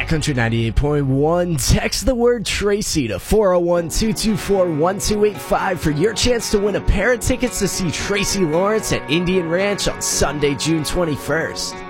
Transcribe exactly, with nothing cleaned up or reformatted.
Country ninety-eight point one. Text the word Tracy to four oh one, two two four, one two eight five for your chance to win a pair of tickets to see Tracy Lawrence at Indian Ranch on Sunday, June twenty-first.